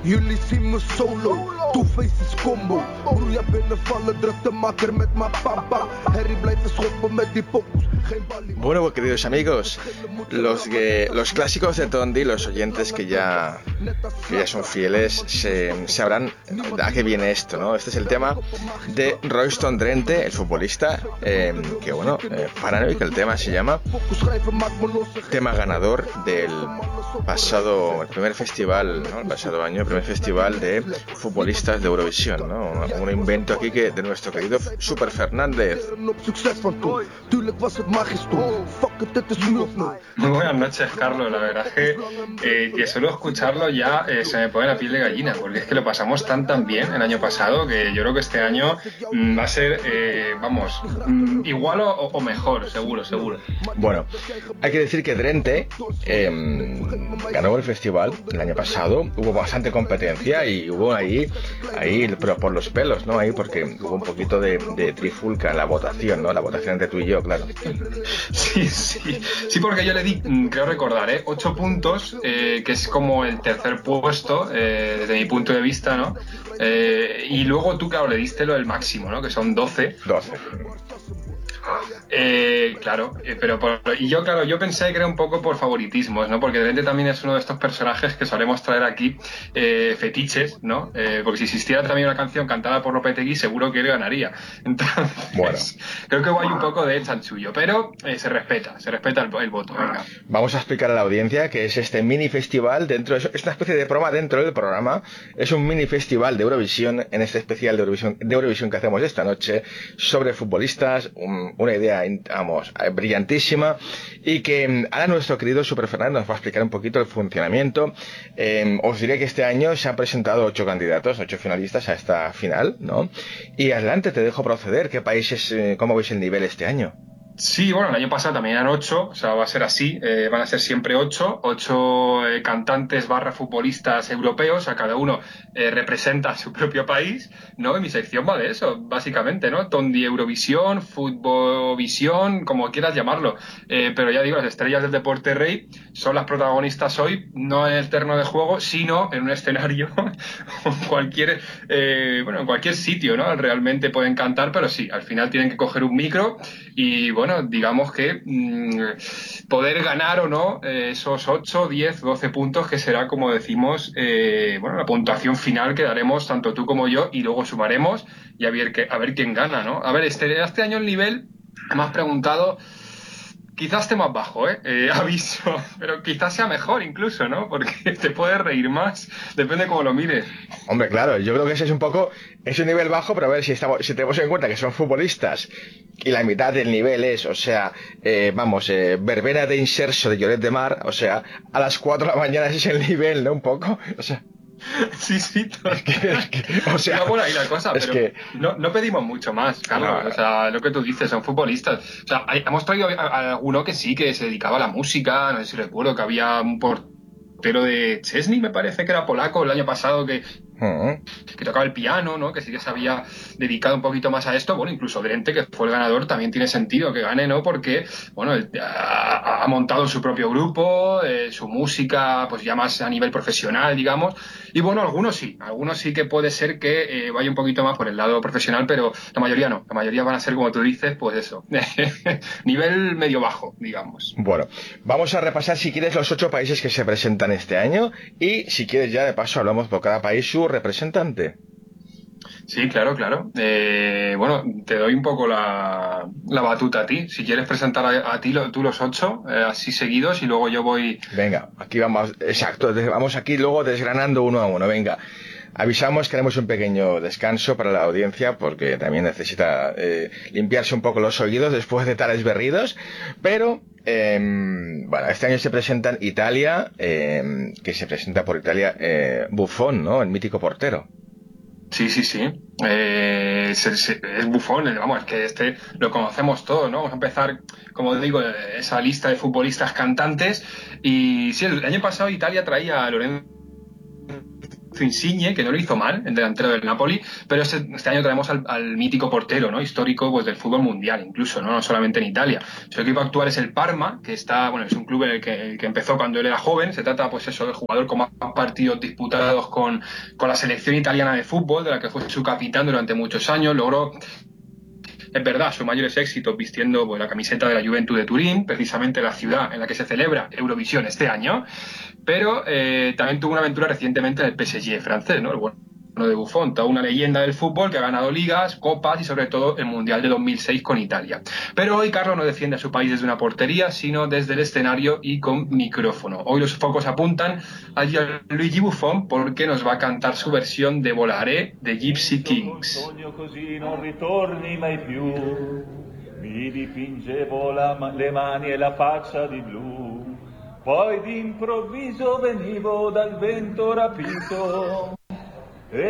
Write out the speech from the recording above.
Jullie zien me solo, two faces combo. Broer, jij binnenvallen, druk te maken met mijn papa. Harry blijven schoppen met die pokus. Bueno, queridos amigos, los clásicos de Tondi, los oyentes que ya son fieles, sabrán a qué viene esto, ¿no? Este es el tema de Royston Drenthe, el futbolista, que bueno, Paranoid, el tema se llama, tema ganador del pasado, el primer festival, ¿no? El pasado año, el primer festival de futbolistas de Eurovisión, ¿no? Un invento aquí que de nuestro querido Super Fernández. Muy buenas noches, Carlos. La verdad es que solo escucharlo ya se me pone la piel de gallina, porque es que lo pasamos tan bien el año pasado que yo creo que este año va a ser, igual o mejor, seguro. Bueno, hay que decir que Drenthe ganó el festival el año pasado, hubo bastante competencia y hubo ahí, pero por los pelos, ¿no? Ahí porque hubo un poquito de trifulca en la votación, ¿no? La votación entre tú y yo, claro. Sí, porque yo le di, creo recordar, 8 puntos, que es como el tercer puesto, desde mi punto de vista, ¿no? Y luego tú, claro, le diste lo del máximo, ¿no? Que son 12. Claro, yo pensé que era un poco por favoritismos, ¿no? Porque Drenthe también es uno de estos personajes que solemos traer aquí, fetiches, ¿no? Porque si existiera también una canción cantada por Lopetegui, seguro que él ganaría. Entonces, bueno, creo que hay un poco de chanchullo, pero se respeta el voto. Venga. Vamos a explicar a la audiencia que es este mini festival dentro de es una especie de broma dentro del programa. Es un mini festival de Eurovisión, en este especial de Eurovisión que hacemos esta noche sobre futbolistas. Una idea, vamos, brillantísima, y que ahora nuestro querido Super Fernando nos va a explicar un poquito el funcionamiento. Os diré que este año se han presentado 8 candidatos, 8 finalistas a esta final, ¿no? Y adelante, te dejo proceder. ¿Qué países, cómo veis el nivel este año? Sí, bueno, el año pasado también eran 8, o sea, va a ser así, van a ser siempre 8 cantantes / futbolistas europeos, a cada uno representa a su propio país, ¿no? Y mi sección va de eso, básicamente, ¿no? Tondi Eurovisión, Futbolvisión, como quieras llamarlo, pero ya digo, las estrellas del deporte rey son las protagonistas hoy, no en el terreno de juego, sino en un escenario, en cualquier sitio, ¿no? Realmente pueden cantar, pero sí, al final tienen que coger un micro y, bueno, digamos que poder ganar o no esos 8, 10, 12 puntos que será, como decimos, la puntuación final que daremos tanto tú como yo, y luego sumaremos y a ver quién gana, ¿no? A ver, este año el nivel, me has preguntado, quizás esté más bajo, aviso, pero quizás sea mejor incluso, ¿no? Porque te puedes reír más, depende cómo lo mires. Hombre, claro, yo creo que ese es un nivel bajo, pero a ver, si tenemos en cuenta que son futbolistas y la mitad del nivel es, o sea, verbena de inserso de Lloret de Mar, o sea, a las 4 de la mañana ese es el nivel, ¿no? Un poco, o sea... Sí, o sea, no por ahí la cosa, pero que... no pedimos mucho más, Carlos. No. O sea, lo que tú dices, son futbolistas. O sea, hemos traído a alguno que sí, que se dedicaba a la música. No sé si recuerdo que había un portero de Chesney, me parece que era polaco, el año pasado, que tocaba el piano, ¿no? Que sí que se había dedicado un poquito más a esto. Bueno, incluso Drenthe, que fue el ganador, también tiene sentido que gane, ¿no? Porque, bueno, él ha montado su propio grupo, su música, pues ya más a nivel profesional, digamos. Y bueno, algunos sí que puede ser que vaya un poquito más por el lado profesional, pero la mayoría no. La mayoría van a ser, como tú dices, pues eso, nivel medio bajo, digamos. Bueno, vamos a repasar, si quieres, los 8 países que se presentan este año, y si quieres ya de paso hablamos por cada país su representante. Sí, claro. Bueno, te doy un poco la batuta a ti. Si quieres presentar a ti tú los 8, así seguidos, y luego yo voy... Venga, aquí vamos, exacto, vamos aquí luego desgranando uno a uno, venga. Avisamos que haremos un pequeño descanso para la audiencia porque también necesita limpiarse un poco los oídos después de tales berridos, pero bueno, este año se presentan Italia, que se presenta por Italia Buffon, ¿no? El mítico portero. Sí. Es Buffon, vamos, es que este lo conocemos todo, ¿no? Vamos a empezar, como digo, esa lista de futbolistas cantantes. Y sí, el año pasado Italia traía a Lorenzo Insigne, que no lo hizo mal, el delantero del Napoli, pero este año traemos al mítico portero, ¿no? Histórico, pues, del fútbol mundial, incluso, ¿no? No solamente en Italia. Su equipo actual es el Parma, que está, bueno, es un club en el que empezó cuando él era joven. Se trata, pues eso, del jugador con más partidos disputados con la selección italiana de fútbol, de la que fue su capitán durante muchos años. Logró, es verdad, sus mayores éxitos vistiendo, pues, la camiseta de la Juventus de Turín, precisamente la ciudad en la que se celebra Eurovisión este año, pero también tuvo una aventura recientemente en el PSG francés, ¿no? El bueno de Buffon, toda una leyenda del fútbol que ha ganado ligas, copas y sobre todo el Mundial de 2006 con Italia. Pero hoy Carlo no defiende a su país desde una portería, sino desde el escenario y con micrófono. Hoy los focos apuntan a Gianluigi Buffon porque nos va a cantar su versión de Volare de Gypsy Kings. Mi dipingevo le mani e la faccia di blu, poi d'improvviso venivo dal vento rapito.